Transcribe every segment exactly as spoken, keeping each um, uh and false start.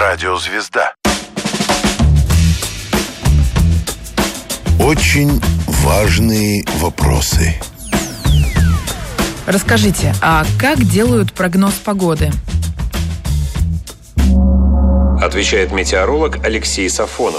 Радиозвезда. Очень важные вопросы. Расскажите, а как делают прогноз погоды? Отвечает метеоролог Алексей Сафонов.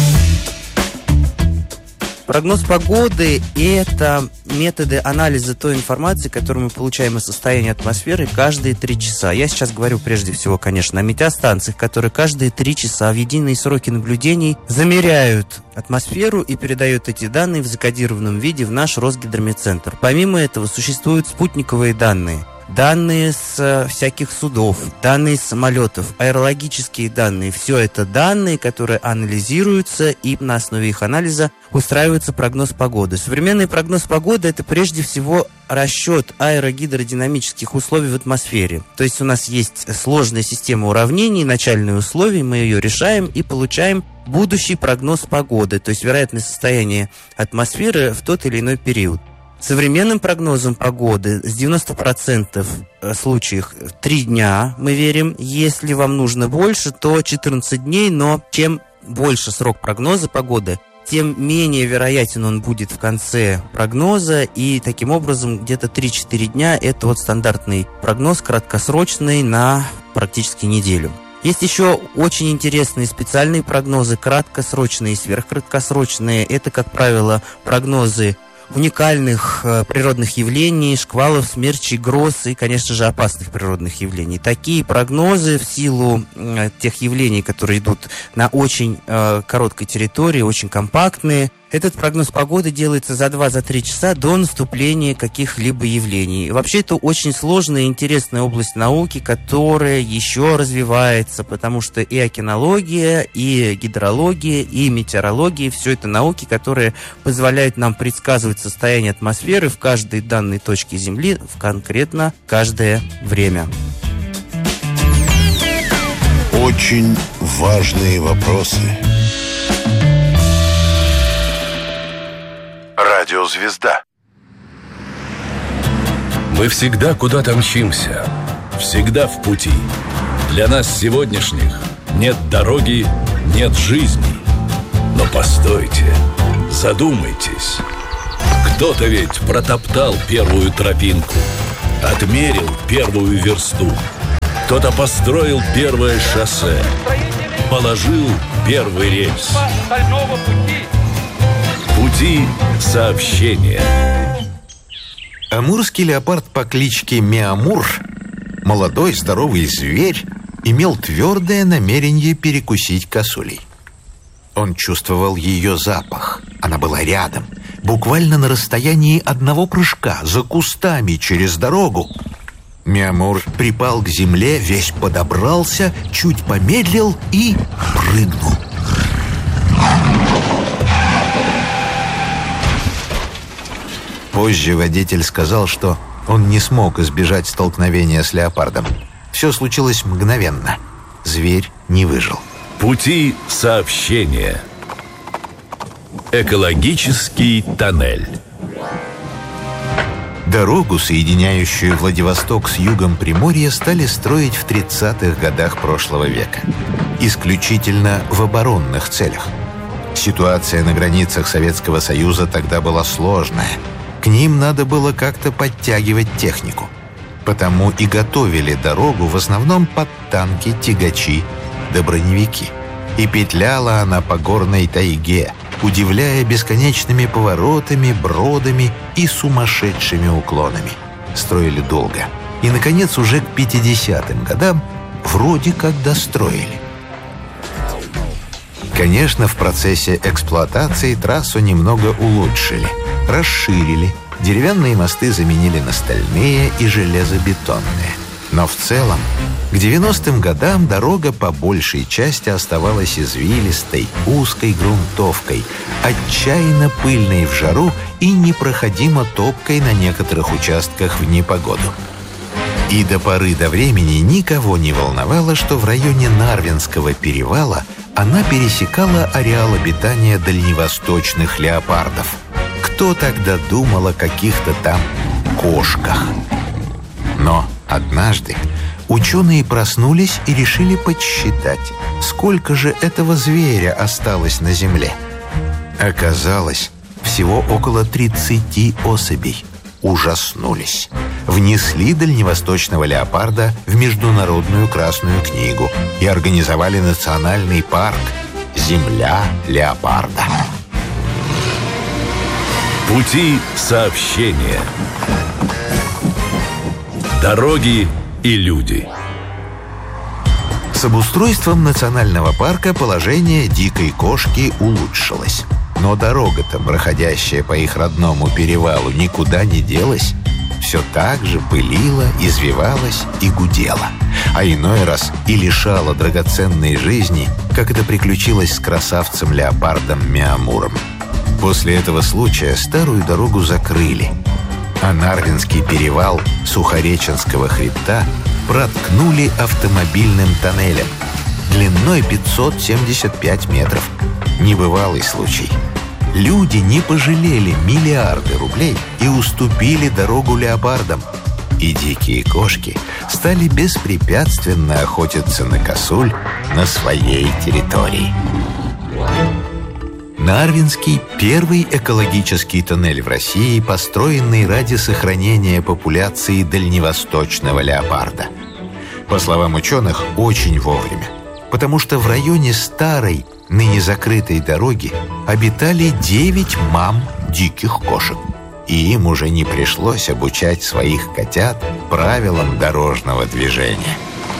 Прогноз погоды – это методы анализа той информации, которую мы получаем о состоянии атмосферы каждые три часа. Я сейчас говорю прежде всего, конечно, о метеостанциях, которые каждые три часа в единые сроки наблюдений замеряют атмосферу и передают эти данные в закодированном виде в наш Росгидрометцентр. Помимо этого существуют спутниковые данные. Данные с всяких судов, данные с самолетов, аэрологические данные. Все это данные, которые анализируются, и на основе их анализа устраивается прогноз погоды. Современный прогноз погоды – это прежде всего расчет аэрогидродинамических условий в атмосфере. То есть у нас есть сложная система уравнений, начальные условия, мы ее решаем и получаем будущий прогноз погоды, то есть вероятное состояние атмосферы в тот или иной период. Современным прогнозом погоды с девяноста процентов случаев три дня мы верим. Если вам нужно больше, то четырнадцать дней, но чем больше срок прогноза погоды, тем менее вероятен он будет в конце прогноза, и таким образом где-то три-четыре дня – это вот стандартный прогноз, краткосрочный, на практически неделю. Есть еще очень интересные специальные прогнозы, краткосрочные и сверхкраткосрочные. Это, как правило, прогнозы уникальных э, природных явлений, шквалов, смерчей, гроз и, конечно же, опасных природных явлений. Такие прогнозы в силу э, тех явлений, которые идут на очень э, короткой территории, очень компактные. Этот прогноз погоды делается за два-три часа до наступления каких-либо явлений. Вообще, это очень сложная и интересная область науки, которая еще развивается, потому что и океанология, и гидрология, и метеорология – все это науки, которые позволяют нам предсказывать состояние атмосферы в каждой данной точке Земли в конкретно каждое время. Очень важные вопросы. Радиозвезда. Мы всегда куда-то мчимся, всегда в пути. Для нас сегодняшних нет дороги, нет жизни. Но постойте, задумайтесь. Кто-то ведь протоптал первую тропинку, отмерил первую версту. Кто-то построил первое шоссе, положил первый рельс. Пути сообщения. Амурский леопард по кличке Миамур, молодой здоровый зверь, имел твердое намерение перекусить косулей. Он чувствовал ее запах. Она была рядом, буквально на расстоянии одного прыжка, за кустами через дорогу. Миамур припал к земле, весь подобрался, чуть помедлил и прыгнул. Позже водитель сказал, что он не смог избежать столкновения с леопардом. Все случилось мгновенно. Зверь не выжил. Пути сообщения. Экологический тоннель. Дорогу, соединяющую Владивосток с югом Приморья, стали строить в тридцатых годах прошлого века. Исключительно в оборонных целях. Ситуация на границах Советского Союза тогда была сложная. К ним надо было как-то подтягивать технику. Потому и готовили дорогу в основном под танки, тягачи да броневики. И петляла она по горной тайге, удивляя бесконечными поворотами, бродами и сумасшедшими уклонами. Строили долго. И, наконец, уже к пятидесятым годам вроде как достроили. Конечно, в процессе эксплуатации трассу немного улучшили, расширили, деревянные мосты заменили на стальные и железобетонные. Но в целом, к девяностым годам дорога по большей части оставалась извилистой, узкой грунтовкой, отчаянно пыльной в жару и непроходимо топкой на некоторых участках в непогоду. И до поры до времени никого не волновало, что в районе Нарвинского перевала она пересекала ареал обитания дальневосточных леопардов. Кто тогда думал о каких-то там кошках? Но однажды Ученые проснулись и решили подсчитать, сколько же этого зверя осталось на Земле. Оказалось, всего около тридцати особей. Ужаснулись. Внесли дальневосточного леопарда в Международную Красную книгу и организовали национальный парк «Земля леопарда». Пути сообщения. Дороги и люди. С обустройством национального парка положение дикой кошки улучшилось. Но дорога-то, проходящая по их родному перевалу, никуда не делась. Все так же пылила, извивалась и гудела. А иной раз и лишала драгоценной жизни, как это приключилось с красавцем-леопардом Миамуром. После этого случая старую дорогу закрыли, а Нарвинский перевал Сухореченского хребта проткнули автомобильным тоннелем длиной пятьсот семьдесят пять метров. Небывалый случай. Люди не пожалели миллиарды рублей и уступили дорогу леопардам. И дикие кошки стали беспрепятственно охотиться на косуль на своей территории. Нарвинский – первый экологический тоннель в России, построенный ради сохранения популяции дальневосточного леопарда. По словам ученых, очень вовремя, потому что в районе старой, ныне закрытой дороги обитали девять мам диких кошек, и им уже не пришлось обучать своих котят правилам дорожного движения.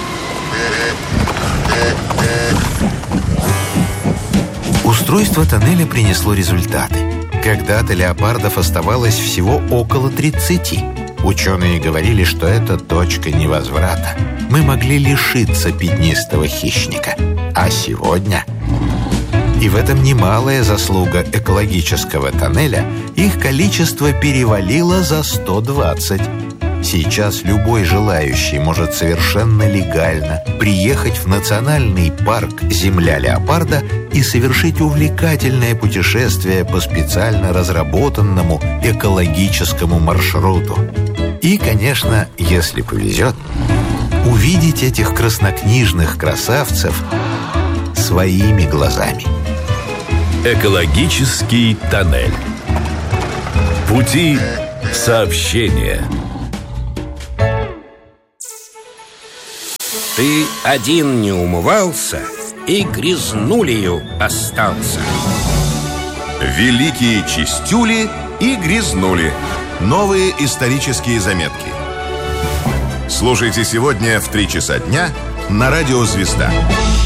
Устройство тоннеля принесло результаты. Когда-то леопардов оставалось всего около тридцати. Ученые говорили, что это точка невозврата. Мы могли лишиться пятнистого хищника. А сегодня... И в этом немалая заслуга экологического тоннеля. Их количество перевалило за сто двадцать. Сейчас любой желающий может совершенно легально приехать в национальный парк «Земля леопарда» и совершить увлекательное путешествие по специально разработанному экологическому маршруту. И, конечно, если повезет, увидеть этих краснокнижных красавцев своими глазами. Экологический тоннель. Пути сообщения. Ты один не умывался и грязнулею остался. Великие чистюли и грязнули. Новые исторические заметки. Слушайте сегодня в три часа дня на радио «Звезда».